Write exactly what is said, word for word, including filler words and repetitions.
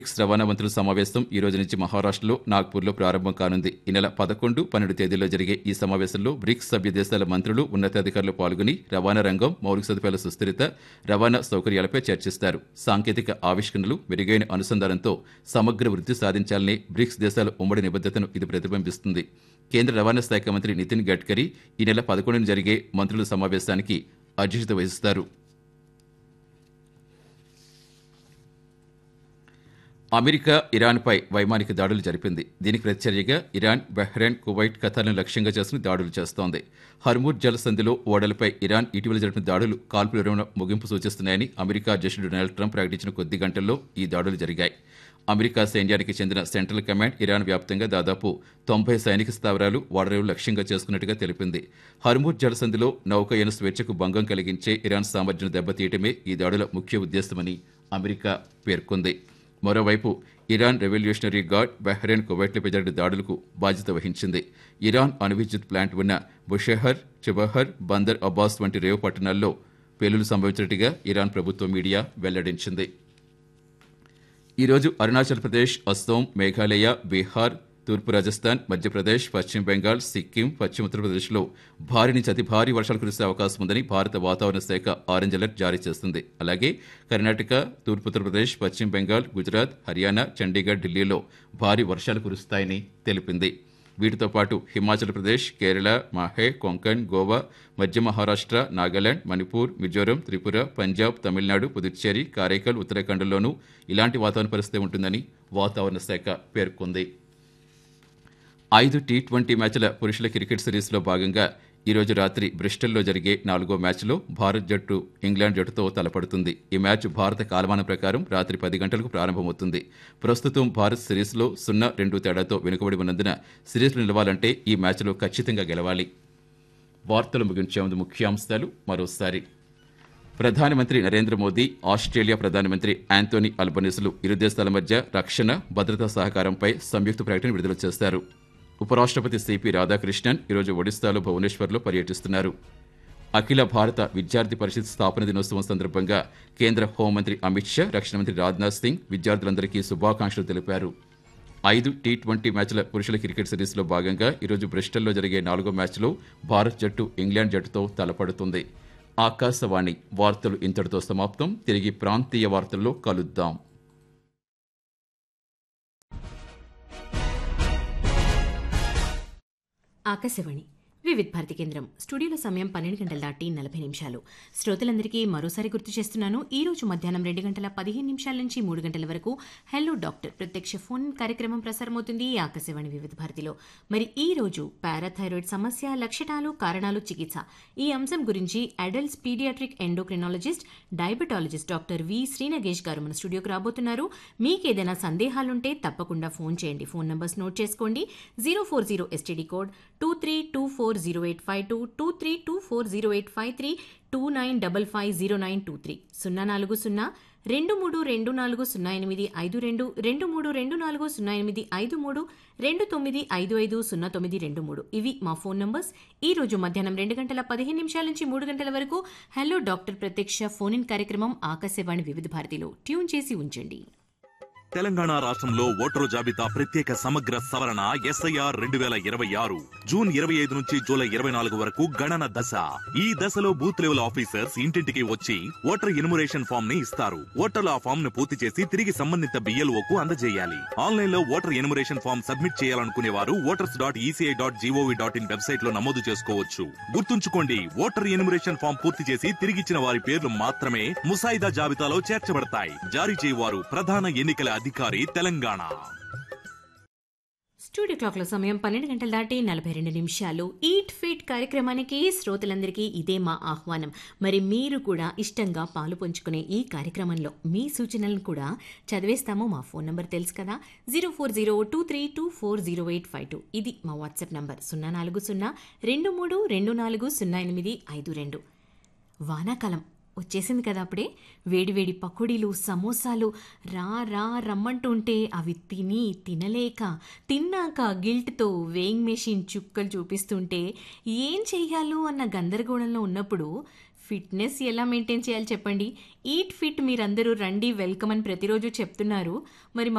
Bricks రవాణా మంత్రుల సమావేశం ఈ రోజు నుంచి మహారాష్ట్రలో నాగ్పూర్లో ప్రారంభం కానుంది. ఈ నెల పదకొండు పన్నెండు తేదీల్లో జరిగే ఈ సమావేశంలో బ్రిక్స్ సభ్య దేశాల మంత్రులు, ఉన్నతాధికారులు పాల్గొని రవాణా రంగం, మౌలిక సదుపాయాల సుస్థిరత, రవాణా సౌకర్యాలపై చర్చిస్తారు. సాంకేతిక ఆవిష్కరణలు, మెరుగైన అనుసంధానంతో సమగ్ర వృద్ధి సాధించాలనే బ్రిక్స్ దేశాల ఉమ్మడి నిబద్ధతను ఇది ప్రతిబింబిస్తుంది. కేంద్ర రవాణా శాఖ మంత్రి నితిన్ గడ్కరీ ఈ నెల పదకొండున జరిగే మంత్రుల సమావేశానికి అధ్యక్షత వహిస్తారు. అమెరికా ఇరాన్పై వైమానిక దాడులు జరిపింది. దీనికి ప్రతిచర్యగా ఇరాన్, బహ్రెయిన్, కువైట్, ఖతార్ను లక్ష్యంగా చేసుకుని దాడులు చేస్తోంది. హర్ముజ్ జలసంధిలో ఓడలపై ఇరాన్ ఇటీవల జరిపిన దాడులు కాల్పుల విరమణ ముగింపు సూచిస్తున్నాయని అమెరికా అధ్యక్షుడు డొనాల్డ్ ట్రంప్ ప్రకటించిన కొద్ది గంటల్లో ఈ దాడులు జరిగాయి. అమెరికా సైన్యానికి చెందిన సెంట్రల్ కమాండ్ ఇరాన్ వ్యాప్తంగా దాదాపు తొంభై సైనిక స్థావరాలు, ఓడరేవులు లక్ష్యంగా చేసుకున్నట్టుగా తెలిపింది. హర్ముజ్ జలసంధిలో నౌకాయాన స్వేచ్ఛకు భంగం కలిగించే ఇరాన్ సామర్థ్యం దెబ్బతీయటమే ఈ దాడుల ముఖ్య ఉద్దేశమని అమెరికా పేర్కొంది. మరోవైపు ఇరాన్ రెవల్యూషనరీ గార్డ్ బహ్రెయిన్, కువైట్లపై జరిగిన దాడులకు బాధ్యత వహించింది. ఇరాన్ అణు విద్యుత్ ప్లాంట్ ఉన్న బుషెహర్, చిబహర్, బందర్ అబ్బాస్ వంటి రేవు పట్టణాల్లో పేలులు సంభవించినట్టుగా ఇరాన్ ప్రభుత్వ మీడియా వెల్లడించింది. ఈరోజు అరుణాచల్ ప్రదేశ్, అస్సోం, మేఘాలయ, బీహార్, తూర్పు రాజస్థాన్, మధ్యప్రదేశ్, పశ్చిమ బెంగాల్, సిక్కిం, పశ్చిమ ఉత్తరప్రదేశ్లో భారీ నుంచి అతి భారీ వర్షాలు కురిసే అవకాశం ఉందని భారత వాతావరణ శాఖ ఆరెంజ్ అలర్ట్ జారీ చేస్తుంది. అలాగే కర్ణాటక, తూర్పు ఉత్తరప్రదేశ్, పశ్చిమ బెంగాల్, గుజరాత్, హర్యానా, చండీగఢ్, ఢిల్లీలో భారీ వర్షాలు కురుస్తాయని తెలిపింది. వీటితో పాటు హిమాచల్ ప్రదేశ్, కేరళ, మాహే, కొంకణ్, గోవా, మధ్య మహారాష్ట్ర, నాగాలాండ్, మణిపూర్, మిజోరం, త్రిపుర, పంజాబ్, తమిళనాడు, పుదుచ్చేరి, కారైకల్, ఉత్తరాఖండ్లోనూ ఇలాంటి వాతావరణ పరిస్థితి ఉంటుందని వాతావరణ శాఖ పేర్కొంది. ఐదు టీ ట్వంటీ మ్యాచ్ల పురుషుల క్రికెట్ సిరీస్లో భాగంగా ఈరోజు రాత్రి బ్రిస్టల్లో జరిగే నాలుగో మ్యాచ్లో భారత్ జట్టు ఇంగ్లాండ్ జట్టుతో తలపడుతుంది. ఈ మ్యాచ్ భారత కాలమానం ప్రకారం రాత్రి పది గంటలకు ప్రారంభమవుతుంది. ప్రస్తుతం భారత్ సిరీస్లో సున్నా రెండు తేడాతో వెనుకబడి ఉన్నందున సిరీస్లో నిలవాలంటే ఈ మ్యాచ్లో ఖచ్చితంగా గెలవాలి. వార్తలు ముగించే ముందు ముఖ్యాంశాలు మరోసారి. ప్రధానమంత్రి నరేంద్ర మోదీ, ఆస్ట్రేలియా ప్రధానమంత్రి యాంటోనీ అల్బనీస్లు ఇరు దేశాల మధ్య రక్షణ, భద్రతా సహకారంపై సంయుక్త ప్రకటన విడుదల చేశారు. ఉపరాష్ట్రపతి సిపి రాధాకృష్ణన్ ఈరోజు ఒడిశాలో భువనేశ్వర్లో పర్యటిస్తున్నారు. అఖిల భారత విద్యార్థి పరిషత్ స్థాపన దినోత్సవం సందర్భంగా కేంద్ర హోంమంత్రి అమిత్ షా, రక్షణ మంత్రి రాజ్నాథ్ సింగ్ విద్యార్థులందరికీ శుభాకాంక్షలు తెలిపారు. ఐదు టీ ట్వంటీ మ్యాచ్ల పురుషుల క్రికెట్ సిరీస్లో భాగంగా ఈరోజు బ్రిస్టల్లో జరిగే నాలుగో మ్యాచ్లో భారత్ జట్టు ఇంగ్లాండ్ జట్టుతో తలపడుతుంది. ఆకాశవాణి వార్తలు ఇంతటితో సమాప్తం. తిరిగి ప్రాంతీయ వార్తల్లో కలుద్దాం. ఆకాశవాణి వివిధ భారతి కేంద్రం స్టూడియోలో సమయం పన్నెండు గంటల దాటి నలభై నిమిషాలు. శ్రోతలందరికీ మరోసారి గుర్తు చేస్తున్నాను, ఈ రోజు మధ్యాహ్నం రెండు గంటల పదిహేను నిమిషాల నుంచి మూడు గంటల వరకు హెల్లో డాక్టర్ ప్రత్యక్ష ఫోన్ కార్యక్రమం ప్రసారమవుతుంది ఆకాశవాణి వివిధ భారతిలో. మరి ఈ రోజు పారాథైరాయిడ్ సమస్య, లక్షణాలు, కారణాలు, చికిత్స ఈ అంశం గురించి adults paediatric endocrinologist, diabetologist doctor V Srinagesh గారు మన స్టూడియోకి రాబోతున్నారు. మీకేదైనా సందేహాలుంటే తప్పకుండా ఫోన్ చేయండి. ఫోన్ నంబర్స్ నోట్ చేసుకోండి. Zero four zero STD code two three two four zero eight five two, two three two four zero eight five three, two nine double five zero nine two three, సున్నా నాలుగు సున్నా రెండు మూడు రెండు నాలుగు సున్నా ఎనిమిది ఐదు రెండు, రెండు మూడు రెండు నాలుగు సున్నా ఎనిమిది ఐదు మూడు, రెండు తొమ్మిది ఐదు ఐదు సున్నా తొమ్మిది రెండు మూడు. ఇవి మా ఫోన్ నంబర్స్. ఈ రోజు మధ్యాహ్నం రెండు గంటల పదిహేను నిమిషాల నుంచి మూడు గంటల వరకు హలో డాక్టర్ ప్రత్యక్ష ఫోన్ ఇన్ కార్యక్రమం ఆకాశవాణి వివిధ భారతిలో ట్యూన్ చేసి ఉంచండి. తెలంగాణ రాష్ట్రంలో ఓటరు జాబితా ప్రత్యేక సమగ్ర సవరణ ఎస్ఐఆర్ రెండు వేల ఇరవై ఆరు జూన్ ఇరవై ఐదు నుంచి జూలై ఇరవై నాలుగు వరకు గణన దశ. ఈ దశలో బూత్ లెవెల్ ఆఫీసర్స్ ఇంటింటికి వచ్చి ఓటర్ ఎన్యుమరేషన్ ఫామ్ ని ఇస్తారు. ఓటర్లు ఆ ఫామ్ ను పూర్తి చేసి తిరిగి సంబంధిత బిఎల్ఓకు అందజేయాలి. ఆన్లైన్ లో ఓటర్ ఎన్యుమరేషన్ ఫామ్ సబ్మిట్ చేయాలనుకునే వారు voters dot ECI dot GOV dot in website లో నమోదు చేసుకోవచ్చు. గుర్తుంచుకోండి, ఓటర్ ఎన్యుమరేషన్ ఫామ్ పూర్తి చేసి తిరిగిచ్చిన వారి పేర్లు మాత్రమే ముసాయిదా జాబితాలో చేర్చబడతాయి. జారీ చేయవారు ప్రధాన ఎన్నికల అధికారి తెలంగాణ. స్టూడియో క్లాక్ల సమయం పన్నెండు గంటల దాటి నలభై రెండు నిమిషాలు. ఈట్ ఫిట్ కార్యక్రమానికి శ్రోతలందరికీ ఇదే మా ఆహ్వానం. మరి మీరు కూడా ఇష్టంగా పాలు పంచుకునే ఈ కార్యక్రమంలో మీ సూచనలను కూడా చదివేస్తాము. మా ఫోన్ నంబర్ తెలుసు కదా, zero four zero two three two four zero eight five two. ఇది మా వాట్సాప్ నంబర్ సున్నా నాలుగు సున్నా రెండు మూడు రెండు నాలుగు సున్నా ఎనిమిది ఐదు రెండు. వానాకాలం వచ్చేసింది కదా, అప్పుడే వేడివేడి పకోడీలు, సమోసాలు రా రా రమ్మంటుంటే అవి తిని తినలేక తిన్నాక గిల్ట్తో వేయింగ్ మెషిన్ చుక్కలు చూపిస్తుంటే ఏం చెయ్యాలో అన్న గందరగోళంలో ఉన్నప్పుడు ఫిట్నెస్ ఎలా మెయింటైన్ చేయాలి చెప్పండి. ఈట్ ఫిట్ మీరందరూ రండి వెల్కమ్ అని ప్రతిరోజు చెప్తున్నారు. మరి